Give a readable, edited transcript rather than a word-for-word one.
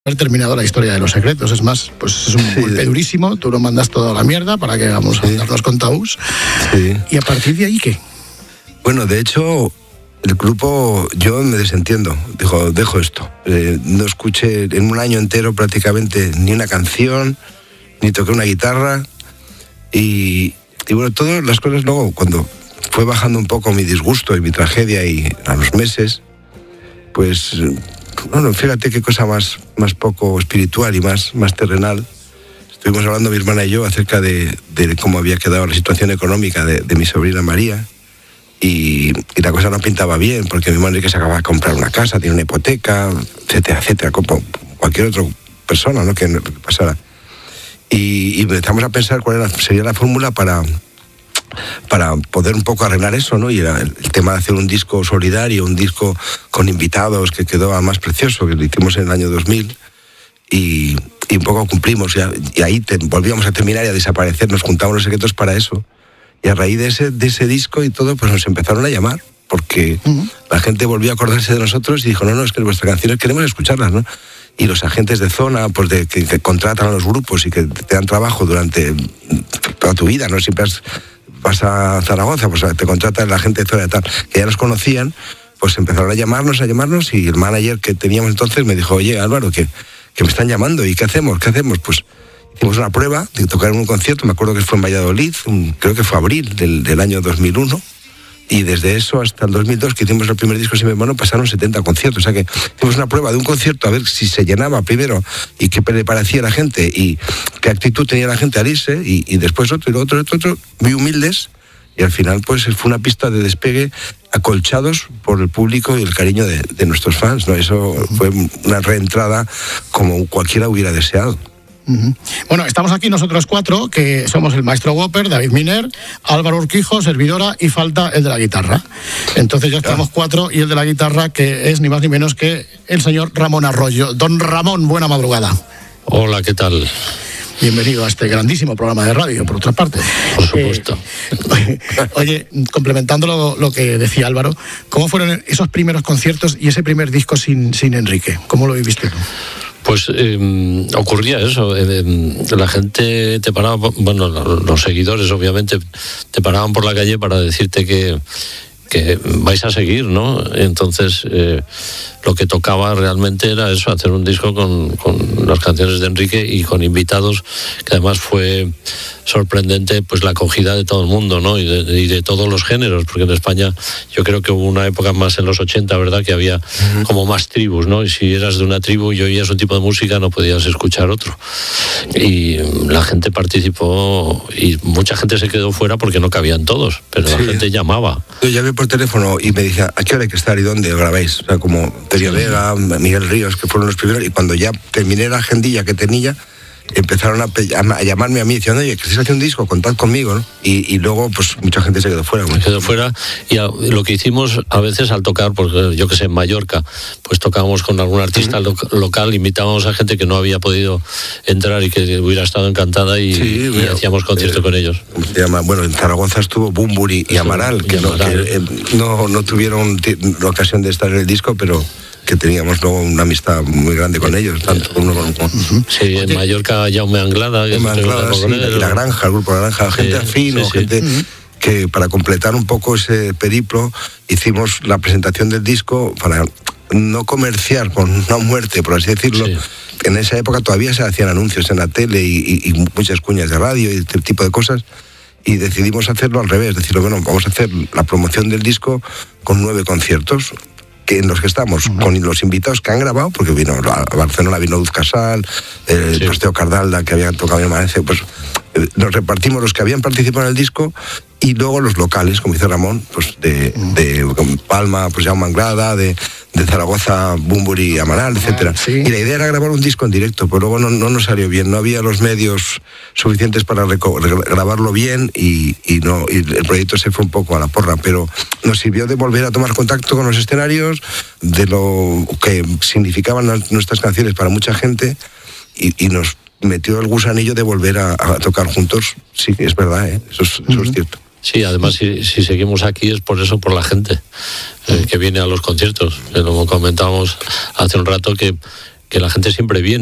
haber terminado la historia de Los Secretos. Es más, pues es un golpe durísimo. Tú lo mandas toda la mierda para que vamos a darnos con Taús. Sí. ¿Y a partir de ahí qué? Bueno, de hecho, el grupo, yo me desentiendo. Dijo, dejo esto. No escuché en un año entero prácticamente ni una canción, ni toqué una guitarra. Y bueno, todas las cosas luego, cuando fue bajando un poco mi disgusto y mi tragedia, y a los meses, pues, bueno, fíjate qué cosa más poco espiritual y más terrenal. Estuvimos hablando mi hermana y yo acerca de cómo había quedado la situación económica de mi sobrina María, y la cosa no pintaba bien, porque mi madre que se acababa de comprar una casa, tiene una hipoteca, etcétera, como cualquier otra persona, ¿no?, que pasara. Y empezamos a pensar cuál sería la fórmula para poder un poco arreglar eso, ¿no? Y era el tema de hacer un disco solidario, un disco con invitados, que quedó más precioso, que lo hicimos en el año 2000, y un poco cumplimos, y ahí volvíamos a terminar y a desaparecer, nos juntamos Los Secretos para eso, y a raíz de ese disco y todo, pues nos empezaron a llamar, porque la gente volvió a acordarse de nosotros y dijo, no, es que vuestras canciones queremos escucharlas, ¿no? Y los agentes de zona, pues que contratan a los grupos y que te dan trabajo durante toda tu vida, ¿no? Siempre vas a Zaragoza, pues te contratan la gente de zona de tal, que ya nos conocían, pues empezaron a llamarnos, y el manager que teníamos entonces me dijo, oye, Álvaro, que me están llamando, ¿y qué hacemos? Pues hicimos una prueba de tocar en un concierto, me acuerdo que fue en Valladolid, creo que fue abril del año 2001, y desde eso hasta el 2002, que hicimos el primer disco sin mi hermano, pasaron 70 conciertos. O sea que hicimos una prueba de un concierto a ver si se llenaba primero y qué le parecía a la gente y qué actitud tenía la gente al irse, y después otro, muy humildes, y al final pues fue una pista de despegue acolchados por el público y el cariño de nuestros fans, ¿no? Eso fue una reentrada como cualquiera hubiera deseado. Bueno, estamos aquí nosotros cuatro, que somos el maestro Whopper, David Miner, Álvaro Urquijo, servidora, y falta el de la guitarra. Entonces ya estamos cuatro, y el de la guitarra, que es ni más ni menos que el señor Ramón Arroyo. Don Ramón, buena madrugada. Hola, ¿qué tal? Bienvenido a este grandísimo programa de radio, por otra parte. Por supuesto. Oye, complementando lo que decía Álvaro, ¿cómo fueron esos primeros conciertos y ese primer disco sin Enrique? ¿Cómo lo viviste tú? Pues ocurría eso, la gente te paraba, bueno, los seguidores obviamente te paraban por la calle para decirte que vais a seguir, ¿no? Entonces lo que tocaba realmente era eso, hacer un disco con las canciones de Enrique y con invitados, que además fue sorprendente pues la acogida de todo el mundo, ¿no? Y de todos los géneros, porque en España yo creo que hubo una época más en los 80, ¿verdad?, que había como más tribus, ¿no? Y si eras de una tribu y oías un tipo de música no podías escuchar otro. Y la gente participó y mucha gente se quedó fuera porque no cabían todos, pero la gente llamaba. Yo llamé por teléfono y me decía, ¿a qué hora hay que estar y dónde grabáis? O sea, como Terio Vega, Miguel Ríos, que fueron los primeros, y cuando ya terminé la agendilla que tenía, empezaron a llamarme a mí diciendo, oye, que estáis haciendo un disco, contad conmigo, ¿no? Y luego pues mucha gente se quedó fuera. Se quedó fuera, y lo que hicimos a veces al tocar, porque yo que sé, en Mallorca, pues tocábamos con algún artista local, invitábamos a gente que no había podido entrar y que hubiera estado encantada, y hacíamos concierto con ellos. Bueno, en Zaragoza estuvo Bumburi y Amaral, que no tuvieron la ocasión de estar en el disco, pero que teníamos luego una amistad muy grande con ellos, tanto uno con otro. Sí, en Mallorca Jaume Anglada, y La Granja, el grupo La Granja, gente afín, gente que para completar un poco ese periplo hicimos la presentación del disco para no comerciar con una muerte, por así decirlo. En esa época todavía se hacían anuncios en la tele y muchas cuñas de radio y este tipo de cosas, y decidimos hacerlo al revés, decirlo, bueno, vamos a hacer la promoción del disco con 9 conciertos, en los que estamos con los invitados que han grabado, porque vino a Barcelona, vino Luz Casal, Teo Cardalda, que habían tocado en Amanece, pues nos repartimos los que habían participado en el disco, y luego los locales, como dice Ramón, pues de Palma, pues Jaume Anglada, de Zaragoza, Bumburi, Amaral, etcétera. Y la idea era grabar un disco en directo, pero luego no nos salió bien, no había los medios suficientes para grabarlo bien, y el proyecto se fue un poco a la porra, pero nos sirvió de volver a tomar contacto con los escenarios, de lo que significaban nuestras canciones para mucha gente, y nos metió el gusanillo de volver a tocar juntos. Sí, es verdad, eso es cierto. Sí, además si seguimos aquí es por eso, por la gente que viene a los conciertos. Como comentábamos hace un rato, que que la gente siempre viene.